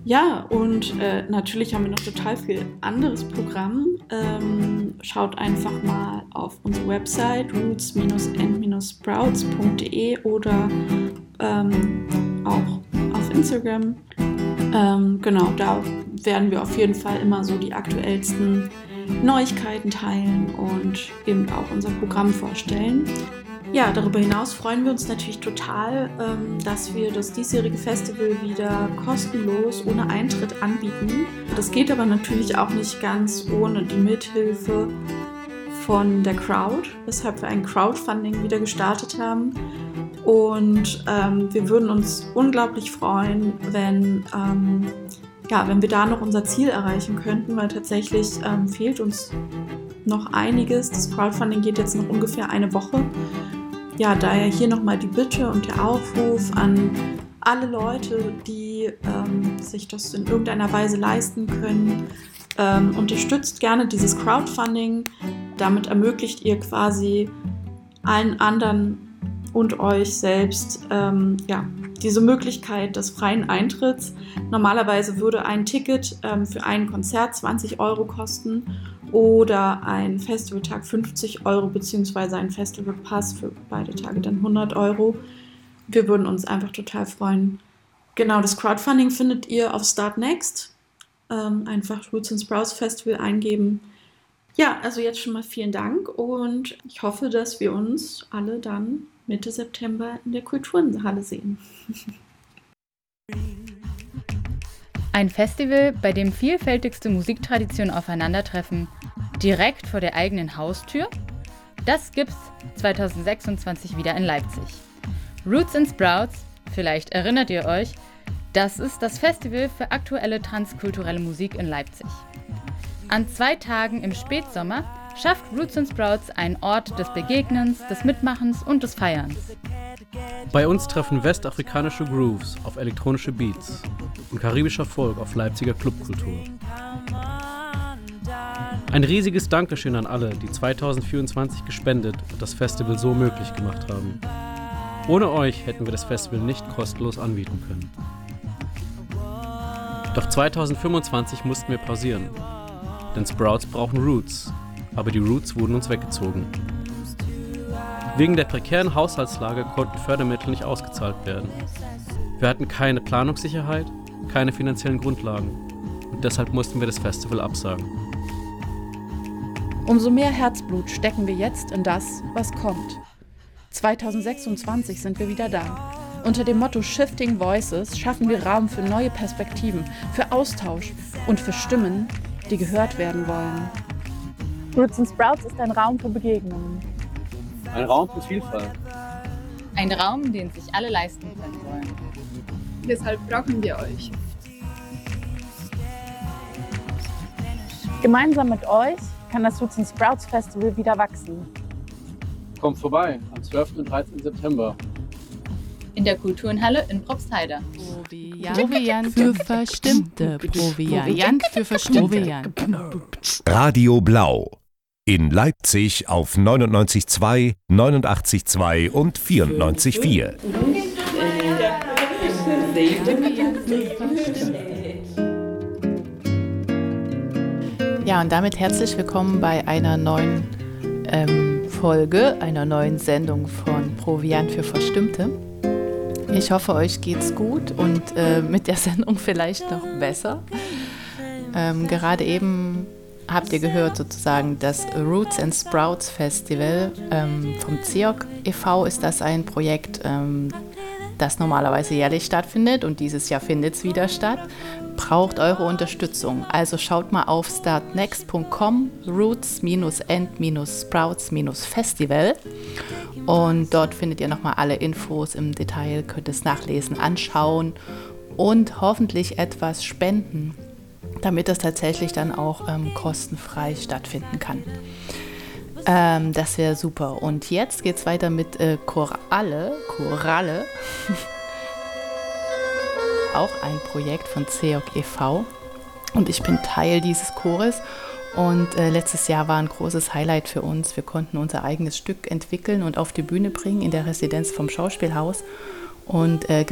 Ja, und natürlich haben wir noch total viel anderes Programm. Schaut einfach mal auf unsere Website roots-and-sprouts.de oder auch auf Instagram. Genau, da werden wir auf jeden Fall immer so die aktuellsten Neuigkeiten teilen und eben auch unser Programm vorstellen. Ja, darüber hinaus freuen wir uns natürlich total, dass wir das diesjährige Festival wieder kostenlos, ohne Eintritt anbieten. Das geht aber natürlich auch nicht ganz ohne die Mithilfe von der Crowd, weshalb wir ein Crowdfunding wieder gestartet haben. Und wir würden uns unglaublich freuen, wenn wir da noch unser Ziel erreichen könnten, weil tatsächlich fehlt uns noch einiges. Das Crowdfunding geht jetzt noch ungefähr eine Woche. Ja, daher hier nochmal die Bitte und der Aufruf an alle Leute, die sich das in irgendeiner Weise leisten können. Unterstützt gerne dieses Crowdfunding. Damit ermöglicht ihr quasi allen anderen und euch selbst diese Möglichkeit des freien Eintritts. Normalerweise würde ein Ticket für ein Konzert 20 € kosten oder ein Festivaltag 50 € beziehungsweise ein Festivalpass für beide Tage dann 100 €. Wir würden uns einfach total freuen. Genau, das Crowdfunding findet ihr auf Start Next. Einfach Roots and Sprouts Festival eingeben. Ja, also jetzt schon mal vielen Dank und ich hoffe, dass wir uns alle dann Mitte September in der Kulturenhalle sehen. Ein Festival, bei dem vielfältigste Musiktraditionen aufeinandertreffen, direkt vor der eigenen Haustür? Das gibt's 2026 wieder in Leipzig. Roots and Sprouts, vielleicht erinnert ihr euch, das ist das Festival für aktuelle transkulturelle Musik in Leipzig. An 2 Tagen im Spätsommer schafft Roots and Sprouts einen Ort des Begegnens, des Mitmachens und des Feierns. Bei uns treffen westafrikanische Grooves auf elektronische Beats und karibischer Folk auf Leipziger Clubkultur. Ein riesiges Dankeschön an alle, die 2024 gespendet und das Festival so möglich gemacht haben. Ohne euch hätten wir das Festival nicht kostenlos anbieten können. Doch 2025 mussten wir pausieren, denn Sprouts brauchen Roots, aber die Roots wurden uns weggezogen. Wegen der prekären Haushaltslage konnten Fördermittel nicht ausgezahlt werden. Wir hatten keine Planungssicherheit, keine finanziellen Grundlagen und deshalb mussten wir das Festival absagen. Umso mehr Herzblut stecken wir jetzt in das, was kommt. 2026 sind wir wieder da. Unter dem Motto Shifting Voices schaffen wir Raum für neue Perspektiven, für Austausch und für Stimmen, die gehört werden wollen. Roots and Sprouts ist ein Raum für Begegnungen. Ein Raum für Vielfalt. Ein Raum, den sich alle leisten können wollen. Deshalb brauchen wir euch. Gemeinsam mit euch kann das Roots and Sprouts Festival wieder wachsen. Kommt vorbei am 12. und 13. September. In der Kulturenhalle in Probstheida. Proviant für Verstimmte. Proviant für Verstimmte. Radio Blau. In Leipzig auf 99,2, 89,2 und 94,4. Ja, und damit herzlich willkommen bei einer neuen Folge, einer neuen Sendung von Proviant für Verstimmte. Ich hoffe, euch geht's gut und mit der Sendung vielleicht noch besser. Gerade eben habt ihr gehört sozusagen das Roots and Sprouts Festival vom CEOC e.V. ist das ein Projekt, das normalerweise jährlich stattfindet und dieses Jahr findet es wieder statt. Braucht eure Unterstützung. Also schaut mal auf startnext.com, roots-and-sprouts-festival und dort findet ihr nochmal alle Infos im Detail, könnt es nachlesen, anschauen und hoffentlich etwas spenden, damit es tatsächlich dann auch kostenfrei stattfinden kann. Das wäre super. Und jetzt geht es weiter mit Choralle. Auch ein Projekt von CEOC e.V. Und ich bin Teil dieses Chores. Und letztes Jahr war ein großes Highlight für uns. Wir konnten unser eigenes Stück entwickeln und auf die Bühne bringen in der Residenz vom Schauspielhaus. Und